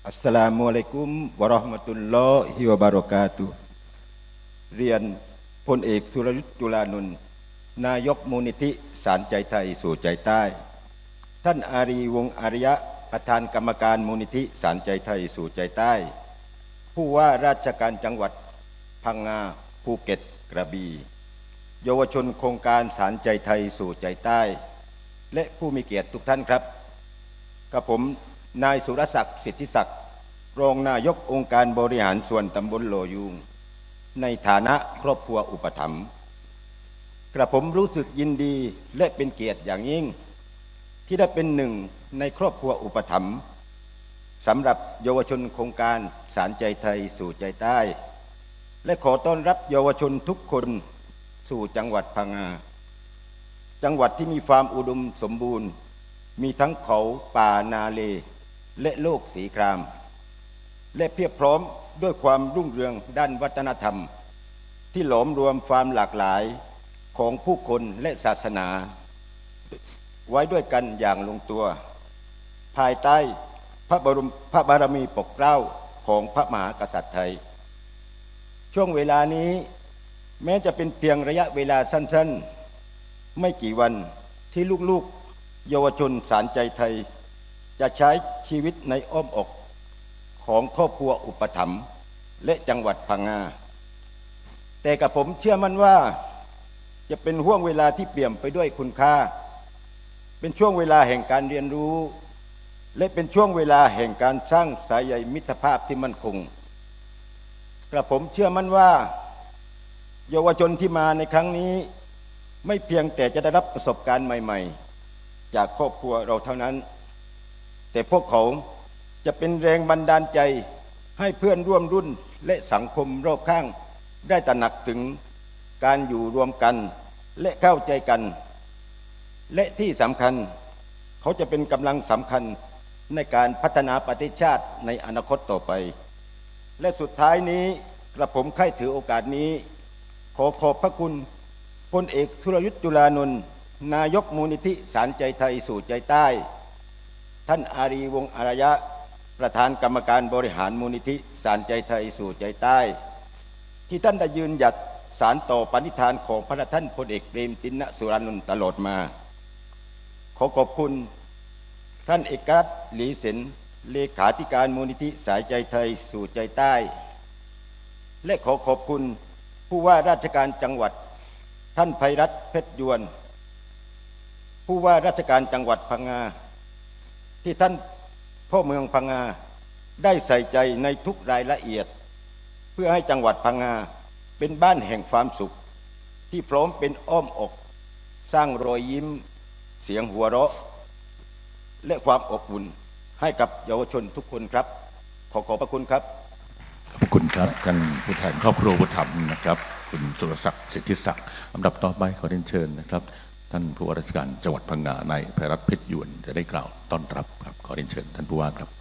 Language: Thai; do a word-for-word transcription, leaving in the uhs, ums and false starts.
อัสสลามุอะลัยกุมวะเราะห์มะตุลลอฮิวะบะเราะกาตุฮ์เรียนพลเอกสุรยุทธ์จุลานนท์นายกมูลนิธิสารใจไทยสู่ใจใต้ท่านอารีวงศ์อาริยะประธานกรรมการมูลนิธิสารใจไทยสู่ใจใต้ผู้ว่าราชการจังหวัดพังงาภูเก็ตกระบี่เยาวชนโครงการสารใจไทยสู่ใจใต้และผู้มีเกียรติทุกท่านครับกับผมนายสุรศักดิ์สิทธิศักดิ์รองนายกองค์การบริหารส่วนตำบลโลยูงในฐานะครอบครัวอุปถัมภ์กระผมรู้สึกยินดีและเป็นเกียรติอย่างยิ่งที่ได้เป็นหนึ่งในครอบครัวอุปถัมภ์สำหรับเยาวชนโครงการสารใจไทยสู่ใจใต้และขอต้อนรับเยาวชนทุกคนสู่จังหวัดพังงาจังหวัดที่มีความอุดมสมบูรณ์มีทั้งเขาป่านาเลและโลกสีครามและเพียบพร้อมด้วยความรุ่งเรืองด้านวัฒนธรรมที่หลอมรวมความหลากหลายของผู้คนและศาสนาไว้ด้วยกันอย่างลงตัวภายใต้พระบรมพระบารมีปกเกล้าของพระมหากษัตริย์ไทยช่วงเวลานี้แม้จะเป็นเพียงระยะเวลาสั้นๆไม่กี่วันที่ลูกๆเยาวชนสารใจไทยจะใช้ชีวิตในอ้อมอกของครอบครัวอุปถัมภ์และจังหวัดพังงาแต่กับผมเชื่อมั่นว่าจะเป็นห่วงเวลาที่เปี่ยมไปด้วยคุณค่าเป็นช่วงเวลาแห่งการเรียนรู้และเป็นช่วงเวลาแห่งการสร้างสายใยมิตรภาพที่มั่นคงกระผมเชื่อมั่นว่าเยาวชนที่มาในครั้งนี้ไม่เพียงแต่จะได้รับประสบการณ์ใหม่ๆจากครอบครัวเราเท่านั้นแต่พวกเขาจะเป็นแรงบันดาลใจให้เพื่อนร่วมรุ่นและสังคมรอบข้างได้ตระหนักถึงการอยู่รวมกันและเข้าใจกันและที่สำคัญเขาจะเป็นกำลังสำคัญในการพัฒนาประเทศชาติในอนาคตต่อไปและสุดท้ายนี้กระผมใคร่ถือโอกาสนี้ขอขอบพระคุณพลเอกสุรยุทธ์จุลานนท์นายกมูลนิธิสารใจไทยสู่ใจใต้ท่านอารีวงศ์อารยะประธานกรรมการบริหารมูลนิธิสารใจไทยสู่ใจใต้ที่ท่านได้ยืนหยัดสารต่อปณิธานของพระท่านพลเอกเปรมติณสุรานนท์ตลอดมาขอขอบคุณท่านเอกรัตน์หลีเสนเลขาธิการมูลนิธิสายใจไทยสู่ใจใต้และขอขอบคุณผู้ว่าราชการจังหวัดท่านไพรัตน์เพชรยวนผู้ว่าราชการจังหวัดพังงาที่ท่านพ่อเมืองพังงาได้ใส่ใจในทุกรายละเอียดเพื่อให้จังหวัดพังงาเป็นบ้านแห่งความสุขที่พร้อมเป็นอ้อมอกสร้างรอยยิ้มเสียงหัวเราะและความอบอุ่นให้กับเยาวชนทุกคนครับขอขอบพระคุณครับขอบคุณครับท่านผู้แทนครอบครัวอุปถัมภ์นะครับคุณสุรศักดิ์สิทธิศักดิ์ลำดับต่อไปขอเรียนเชิญนะครับท่านผู้ว่าราชการจังหวัดพังงานายไพรัตน์เพชรยวนจะได้กล่าวต้อนรับครับขอเรียนเชิญท่านผู้ว่าครับ